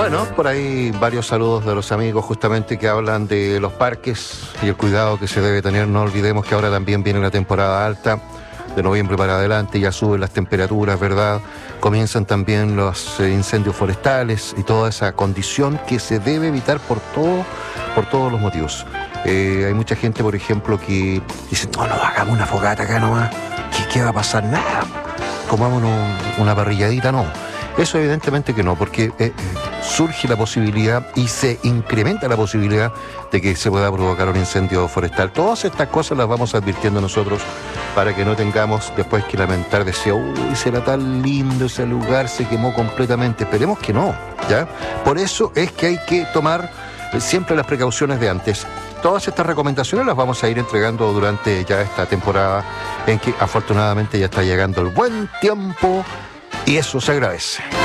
Bueno, por ahí varios saludos de los amigos justamente que hablan de los parques y el cuidado que se debe tener. No olvidemos que ahora también viene la temporada alta, de noviembre para adelante, ya suben las temperaturas, ¿verdad? Comienzan también los incendios forestales y toda esa condición que se debe evitar por todos los motivos. Hay mucha gente, por ejemplo, que dice, no, hagamos una fogata acá nomás, ¿qué va a pasar? Nada, comámonos una parrilladita, no. Eso evidentemente que no, porque surge la posibilidad y se incrementa la posibilidad de que se pueda provocar un incendio forestal. Todas estas cosas las vamos advirtiendo nosotros para que no tengamos después que lamentar, decir, uy, será tan lindo ese lugar, se quemó completamente. Esperemos que no, ¿ya? Por eso es que hay que tomar siempre las precauciones de antes. Todas estas recomendaciones las vamos a ir entregando durante ya esta temporada en que afortunadamente ya está llegando el buen tiempo y eso se agradece.